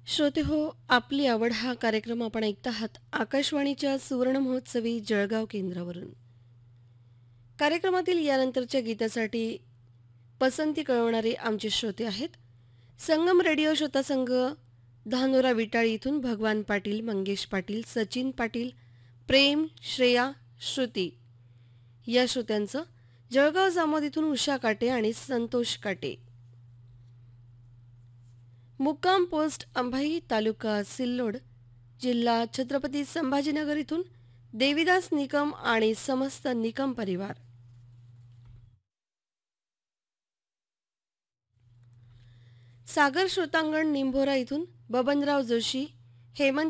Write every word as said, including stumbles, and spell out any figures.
श्रोते हो, आपली आवड हा कार्यक्रम आपण ऐकत आहात आकाशवाणीच्या सुवर्ण महोत्सवी जळगाव केंद्रावरून. कार्यक्रमातील यानंतरच्या गीतासाठी पसंती कळवणारे आमचे श्रोते आहेत. संगम रेडिओ श्रोता संघ, धानोरा विटाळी इथून भगवान पाटील, मंगेश पाटील, सचिन पाटील, प्रेम, श्रेया, श्रुती या श्रोत्यांचं. जळगाव जामोद इथून उषा काटे आणि संतोष काटे. मुक्काम पोस्ट अंभाई, तालुका सिल्लोड, जिल्हा छत्रपती संभाजीनगर इथून देविदास निकम आणि समस्त निकम परिवार. सागर श्रोतांगण निंभोरा इथून बबनराव जोशी, हेमंत